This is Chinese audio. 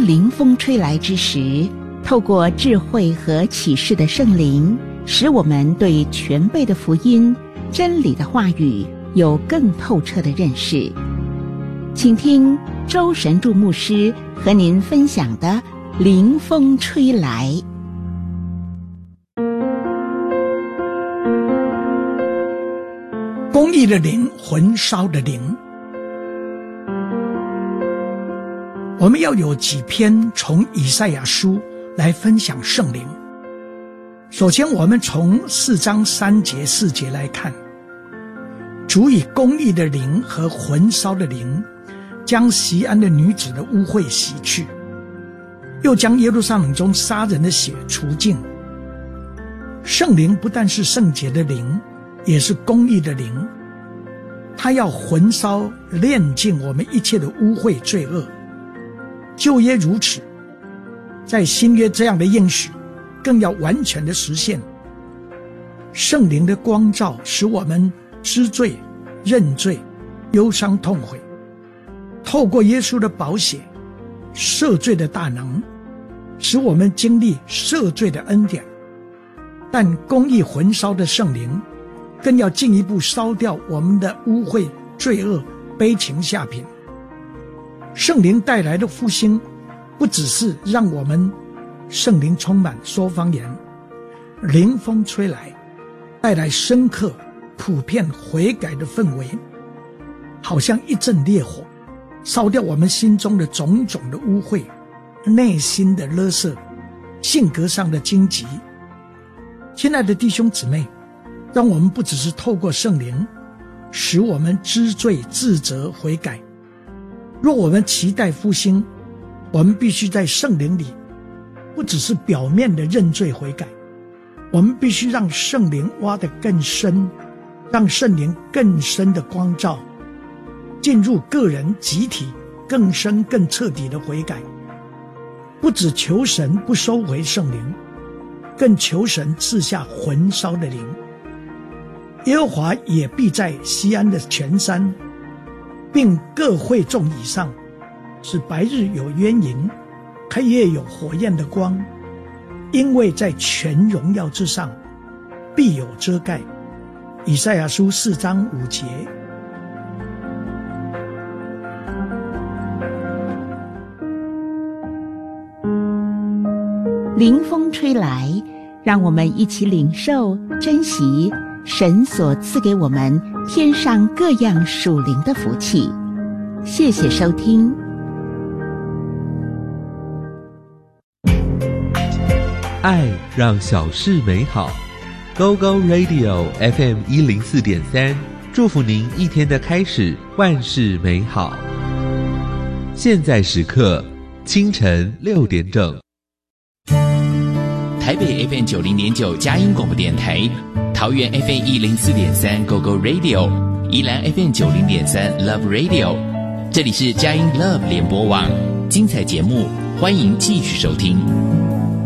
灵风吹来之时，透过智慧和启示的圣灵，使我们对全备的福音、真理的话语有更透彻的认识。请听周神助牧师和您分享的灵风吹来。 公义的灵，焚烧的灵。我们要有几篇从以赛亚书来分享圣灵。首先我们从4章3节4节来看，主以公义的灵和焚烧的灵将锡安的女子的污秽洗去，又将耶路撒冷中杀人的血除尽。圣灵不但是圣洁的灵，也是公义的灵，他要焚烧炼净我们一切的污秽罪恶。旧约如此，在新约这样的应许更要完全的实现。圣灵的光照使我们知罪、认罪、忧伤痛悔，透过耶稣的宝血赦罪的大能，使我们经历赦罪的恩典。但公义焚烧的圣灵更要进一步烧掉我们的污秽、罪恶、悲情下品。圣灵带来的复兴不只是让我们圣灵充满说方言，灵风吹来带来深刻普遍悔改的氛围，好像一阵烈火烧掉我们心中的种种的污秽，内心的垃圾，性格上的荆棘。亲爱的弟兄姊妹，让我们不只是透过圣灵使我们知罪自责悔改，若我们期待复兴，我们必须在圣灵里不只是表面的认罪悔改，我们必须让圣灵挖得更深，让圣灵更深的光照进入个人集体更深更彻底的悔改。不只求神不收回圣灵，更求神赐下焚烧的灵。耶和华也必在锡安的全山并各会众以上，使白日有渊银，黑夜有火焰的光，因为在全荣耀之上必有遮盖。以赛亚书4章5节。 灵风吹来，让我们一起领受珍惜神所赐给我们天上各样属灵的福气。谢谢收听。 爱让小事美好。Go Go Radio FM 104.3，祝福您一天的开始万事美好。现在时刻清晨6点整。 台北 FM 90.9佳音广播电台，桃园 FM 104.3 Go Go Radio， 宜兰 FM 90.3 Love Radio， 这里是佳音 Love 联播网，精彩节目欢迎继续收听。